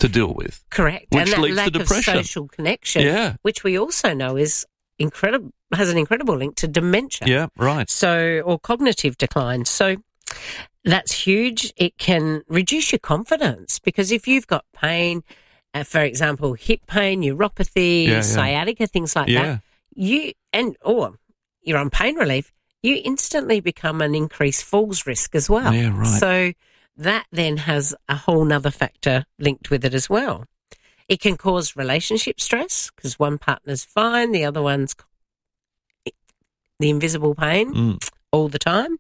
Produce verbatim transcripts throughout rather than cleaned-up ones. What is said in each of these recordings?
to deal with. Correct. Which and that leads lack to depression. of social connection, Yeah. which we also know is incredible, has an incredible link to dementia. Yeah, right. So, or cognitive decline. So that's huge. It can reduce your confidence because if you've got pain, uh, for example, hip pain, neuropathy, Yeah, yeah. sciatica, things like Yeah. that, you and or you're on pain relief, you instantly become an increased falls risk as well. Yeah, right. So that then has a whole nother factor linked with it as well. It can cause relationship stress because one partner's fine, the other one's the invisible pain Mm. all the time.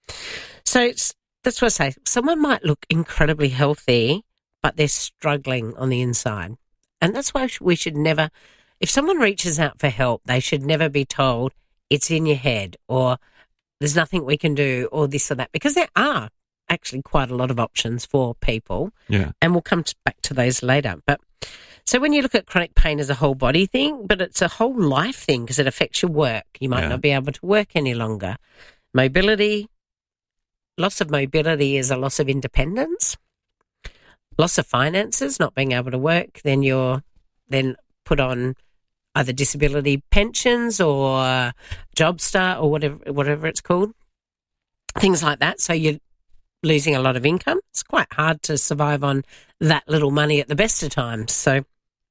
So it's, that's what I say. Someone might look incredibly healthy, but they're struggling on the inside. And that's why we should never, if someone reaches out for help, they should never be told it's in your head or there's nothing we can do or this or that, because there are actually quite a lot of options for people. Yeah. And we'll come to, back to those later. But so when you look at chronic pain as a whole body thing, but it's a whole life thing because it affects your work. You might Yeah. not be able to work any longer. Mobility, loss of mobility is a loss of independence. Loss of finances, not being able to work, then you're then put on either disability pensions or JobStar or whatever whatever it's called, things like that. So you're losing a lot of income. It's quite hard to survive on that little money at the best of times. So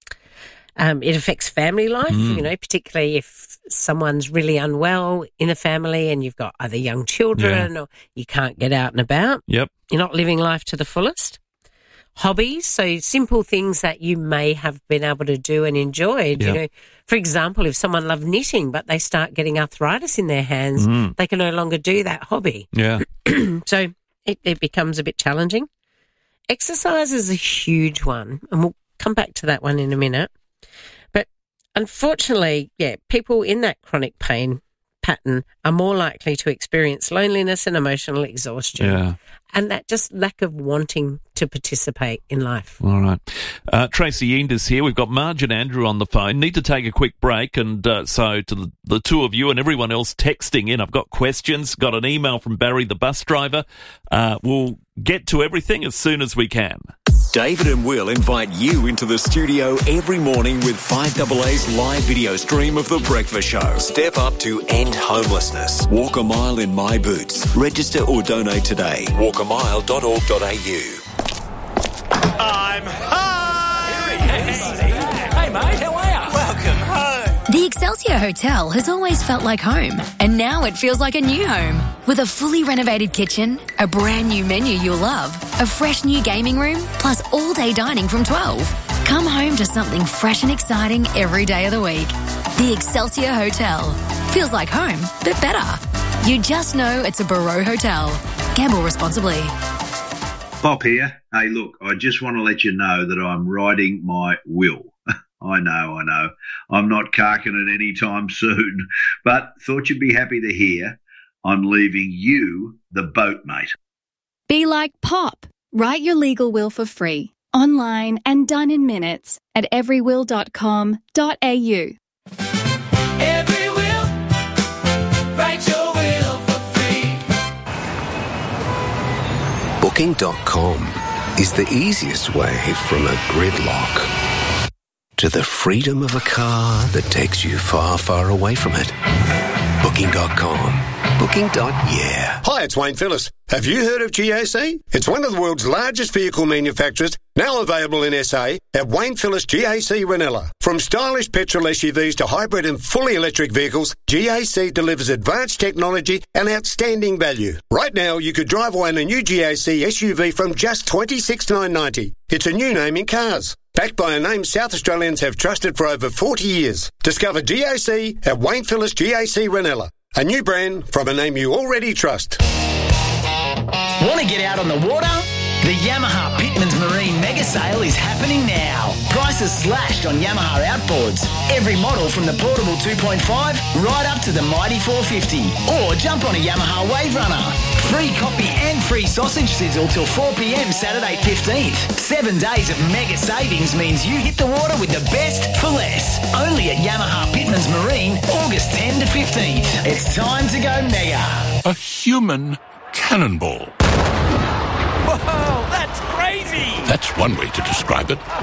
um, it affects family life, Mm. you know, particularly if someone's really unwell in a family and you've got either young children or you can't get out and about. Yep. You're not living life to the fullest. Hobbies, so simple things that you may have been able to do and enjoyed. Yeah. You know, for example, if someone loved knitting but they start getting arthritis in their hands, Mm. they can no longer do that hobby. Yeah. So it, it becomes a bit challenging. Exercise is a huge one, and we'll come back to that one in a minute. But unfortunately, yeah, people in that chronic pain pattern are more likely to experience loneliness and emotional exhaustion. Yeah. And that just lack of wanting to participate in life. All right. Uh, Tracy Enders here. We've got Marge and Andrew on the phone. Need to take a quick break. And uh, so to the, the two of you and everyone else texting in, I've got questions, got an email from Barry, the bus driver. Uh, we'll get to everything as soon as we can. David and Will invite you into the studio every morning with five A A's live video stream of The Breakfast Show. Step up to end homelessness. Walk a mile in my boots. Register or donate today. walk a mile dot org dot a u. I'm home! Hey, mate, how are you? Welcome home! The Excelsior Hotel has always felt like home, and now it feels like a new home. With a fully renovated kitchen, a brand new menu you'll love, a fresh new gaming room, plus all-day dining from twelve. Come home to something fresh and exciting every day of the week. The Excelsior Hotel. Feels like home, but better. You just know it's a Barreau Hotel. Gamble responsibly. Pop here. Hey, look, I just want to let you know that I'm writing my will. I know, I know. I'm not carking it anytime soon, but thought you'd be happy to hear I'm leaving you the boat, mate. Be like Pop. Write your legal will for free, online and done in minutes at every will dot com dot a u. Every will, write your will for free. Booking dot com is the easiest way from a gridlock to the freedom of a car that takes you far, far away from it. Booking dot com. Booking. Yeah. Hi, it's Wayne Phillips. Have you heard of G A C? It's one of the world's largest vehicle manufacturers, now available in S A at Wayne Phillips G A C Ranella. From stylish petrol S U Vs to hybrid and fully electric vehicles, G A C delivers advanced technology and outstanding value. Right now, you could drive away in a new G A C S U V from just twenty-six thousand nine hundred ninety dollars. It's a new name in cars. Backed by a name South Australians have trusted for over forty years. Discover G A C at Wayne Phillips G A C Ranella. A new brand from a name you already trust. Want to get out on the water? The Yamaha Pitmans Marine Mega Sale is happening now. Prices slashed on Yamaha outboards. Every model from the portable two point five right up to the mighty four fifty. Or jump on a Yamaha Wave Runner. Free coffee and free sausage sizzle till four p.m. Saturday fifteenth. Seven days of mega savings means you hit the water with the best for less. Only at Yamaha Pitmans Marine, August tenth to fifteenth. It's time to go mega. A human cannonball. Whoa, that's crazy! That's one way to describe it.